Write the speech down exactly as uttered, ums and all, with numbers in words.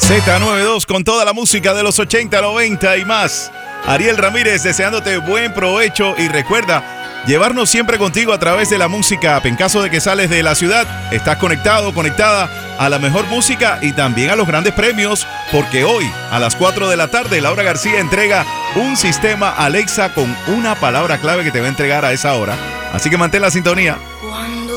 Z noventa y dos con toda la música de los ochenta, noventa y más. Ariel Ramírez deseándote buen provecho y recuerda llevarnos siempre contigo a través de la música app. En caso de que sales de la ciudad, estás conectado, conectada a la mejor música y también a los grandes premios, porque hoy a las cuatro de la tarde Laura García entrega un sistema Alexa con una palabra clave que te va a entregar a esa hora. Así que mantén la sintonía.